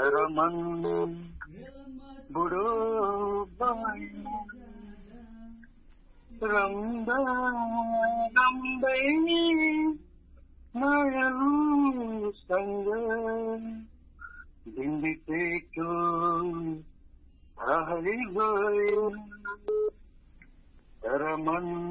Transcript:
तर मन बुढो भयो रम्दा रम्दै मायालुसँग दिन बितेको थाहै गयो तर मन